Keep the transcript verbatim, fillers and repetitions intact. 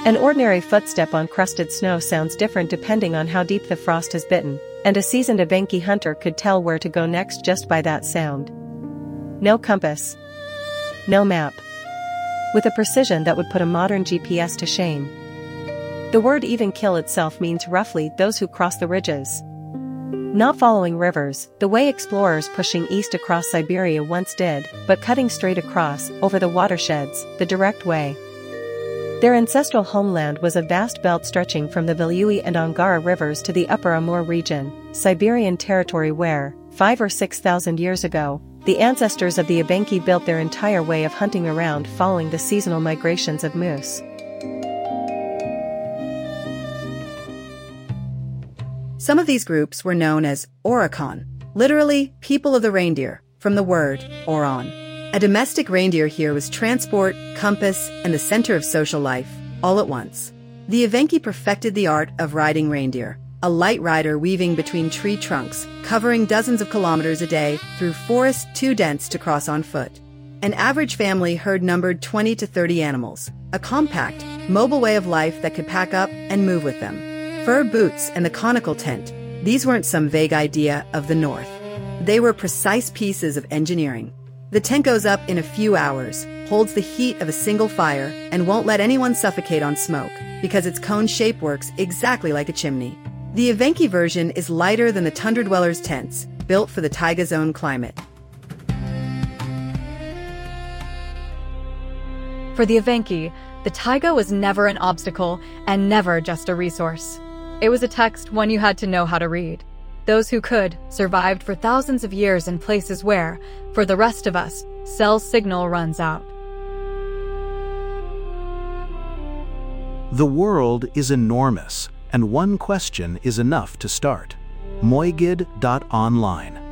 An ordinary footstep on crusted snow sounds different depending on how deep the frost has bitten, and a seasoned Evenki hunter could tell where to go next just by that sound. No compass. No map. With a precision that would put a modern G P S to shame. The word Evenkill itself means roughly those who cross the ridges. Not following rivers, the way explorers pushing east across Siberia once did, but cutting straight across, over the watersheds, the direct way. Their ancestral homeland was a vast belt stretching from the Viliui and Angara rivers to the upper Amur region, Siberian territory where, five or six thousand years ago, the ancestors of the Evenki built their entire way of hunting around following the seasonal migrations of moose. Some of these groups were known as Oricon, literally people of the reindeer, from the word Oron. A domestic reindeer here was transport, compass, and the center of social life, all at once. The Evenki perfected the art of riding reindeer, a light rider weaving between tree trunks, covering dozens of kilometers a day through forests too dense to cross on foot. An average family herd numbered twenty to thirty animals, a compact, mobile way of life that could pack up and move with them. Fur boots and the conical tent, these weren't some vague idea of the North. They were precise pieces of engineering. The tent goes up in a few hours, holds the heat of a single fire, and won't let anyone suffocate on smoke, because its cone shape works exactly like a chimney. The Evenki version is lighter than the tundra dwellers' tents, built for the taiga zone climate. For the Evenki, the taiga was never an obstacle and never just a resource. It was a text one you had to know how to read. Those who could survived for thousands of years in places where, for the rest of us, cell signal runs out. The world is enormous, and one question is enough to start. Moigid dot online